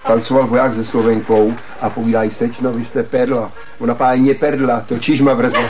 tancoval voják se Slovenkou a povídají, slečno, vy jste perla. Ona páně perla, to čižma vrzla.